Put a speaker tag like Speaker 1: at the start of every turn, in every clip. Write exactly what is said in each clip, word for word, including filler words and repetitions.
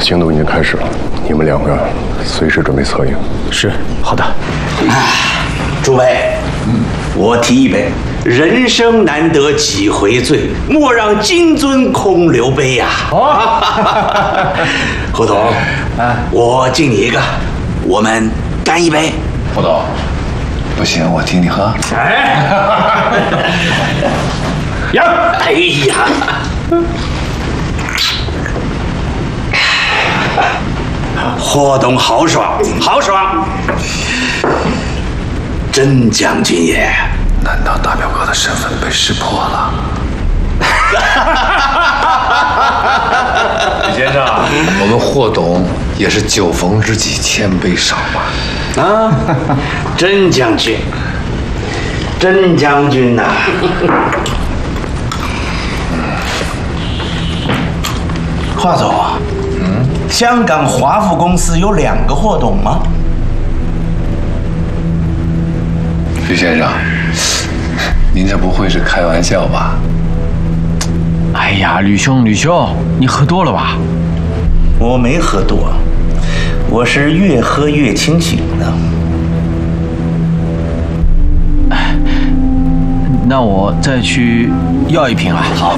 Speaker 1: 行动已经开始了，你们两个随时准备策应。
Speaker 2: 是，好的。
Speaker 3: 啊，诸位，嗯，我提一杯，人生难得几回醉，莫让金樽空留杯呀！哦，胡总，啊，我敬你一个，我们干一杯。
Speaker 4: 胡总，不行，我请你喝。
Speaker 3: 哎，呀，哎呀！霍董豪爽，豪爽！真将军也！
Speaker 4: 难道大表哥的身份被识破了？李先生，我们霍董也是酒逢知己千杯少嘛。
Speaker 3: 啊，真将军，真将军呐、啊！华总，嗯，香港华富公司有两个霍董吗？
Speaker 4: 吕先生，您这不会是开玩笑吧？
Speaker 2: 哎呀，吕兄，吕兄，你喝多了吧？
Speaker 3: 我没喝多，我是越喝越清醒的。
Speaker 2: 哎，那我再去要一瓶啊。
Speaker 3: 好。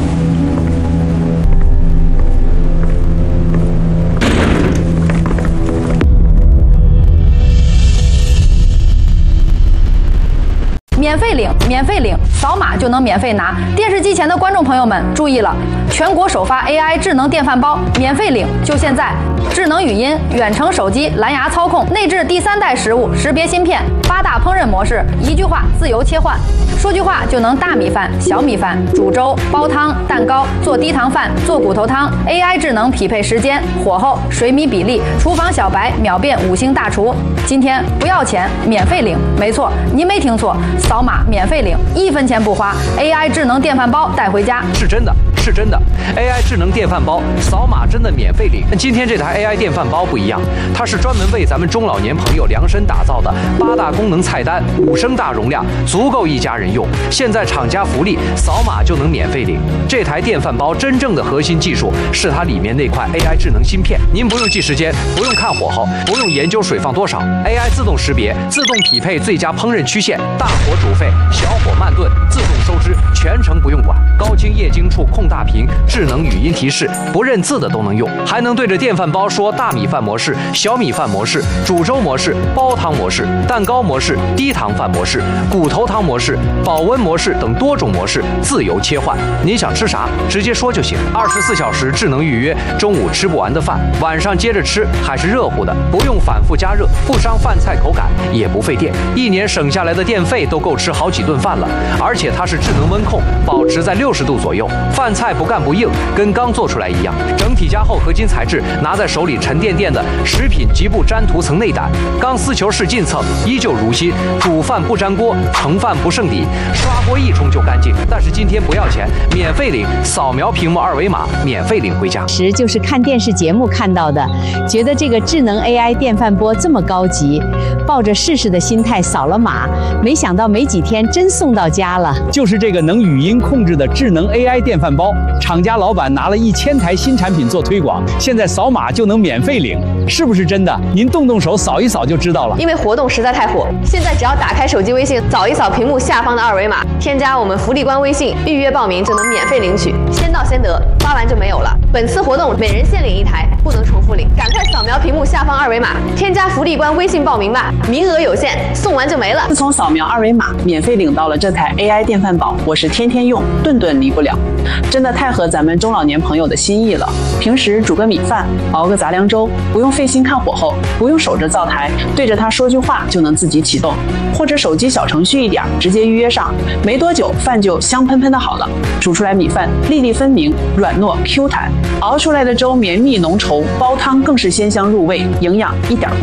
Speaker 5: 免费领，免费领，扫码就能免费拿。电视机前的观众朋友们注意了，全国首发 A I 智能电饭煲，免费领，就现在！智能语音、远程手机、蓝牙操控，内置第三代食物识别芯片，八大烹饪模式，一句话自由切换，说句话就能大米饭、小米饭、煮粥、煲汤、蛋糕、做低糖饭、做骨头汤。A I 智能匹配时间、火候、水米比例，厨房小白秒变五星大厨。今天不要钱，免费领，没错，您没听错，扫码免费领，一分钱不花 ，A I 智能电饭煲带回家，
Speaker 6: 是真的，是真的 ，A I 智能电饭煲扫码真的免费领。今天这台 A I 电饭煲不一样，它是专门为咱们中老年朋友量身打造的，八大功能菜单，五升大容量，足够一家人用。现在厂家福利，扫码就能免费领。这台电饭煲真正的核心技术是它里面那块 A I 智能芯片，您不用记时间，不用看火候，不用研究水放多少 ，A I 自动识别，自动匹配最佳烹饪曲线，大火煮沸，小火慢炖，自动收汁，全程不用管。高清液晶触控大屏，智能语音提示，不认字的都能用，还能对着电饭煲说大米饭模式、小米饭模式、煮粥模式、煲汤模式、蛋糕模式、低糖饭模式、骨头汤模式、保温模式等多种模式自由切换。您想吃啥，直接说就行。二十四小时智能预约，中午吃不完的饭，晚上接着吃还是热乎的，不用反复加热，不伤饭菜口感，也不费电。一年省下来的电费都够吃好几顿饭了。而且它是智能温控，保持在六十度左右，饭菜不干不硬，跟刚做出来一样。整体加厚合金材质，拿在手里沉甸甸的，食品极不沾涂层内胆，钢丝球式进蹭，依旧如新。煮饭不粘锅，盛饭不剩底，刷锅一冲就干净。但是今天不要钱，免费领，扫描屏幕二维码，免费领回家。
Speaker 7: 时就是看电视节目看到的，觉得这个智能 A I 电饭锅这么高级，抱着试试的心态扫了码，没想到没几天真送到家了。
Speaker 8: 就是这个能语音控制的智能 A I 电饭煲，厂家老板拿了一千台新产品做推广，现在扫码就能免费领，是不是真的？您动动手扫一扫就知道了。
Speaker 9: 因为活动实在太火，现在只要打开手机微信，扫一扫屏幕下方的二维码，添加我们福利官微信，预约报名就能免费领取，先到先得，发完就没有了。本次活动每人限领一台，不能重复领，赶快扫描屏幕下方二维码，添加福利官微信报名吧，名额有限，送完就没了。
Speaker 10: 自从扫描二维码免费领到了这台 A I 电饭煲，我是天天用，顿顿离不了，真的太合咱们中老年朋友的心意了。平时煮个米饭，熬个杂粮粥，不用费心看火候，不用守着灶台，对着它说句话就能自己启动，或者手机小程序一点，直接预约上，没多久饭就香喷喷的好了。煮出来米饭粒粒分明，软糯 Q 弹，熬出来的粥绵密浓稠，煲汤更是鲜香入味，营养一点不